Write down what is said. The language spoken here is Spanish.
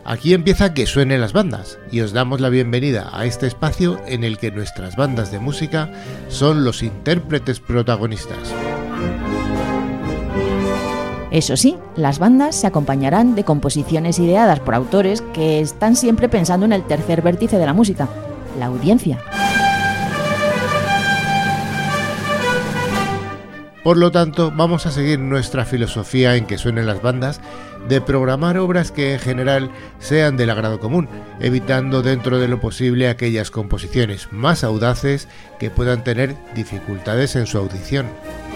Aquí empieza Que Suenen las Bandas y os damos la bienvenida a este espacio en el que nuestras bandas de música son los intérpretes protagonistas. Eso sí, las bandas se acompañarán de composiciones ideadas por autores que están siempre pensando en el tercer vértice de la música, la audiencia. Por lo tanto, vamos a seguir nuestra filosofía en Que Suenen las Bandas de programar obras que en general sean del agrado común, evitando dentro de lo posible aquellas composiciones más audaces que puedan tener dificultades en su audición.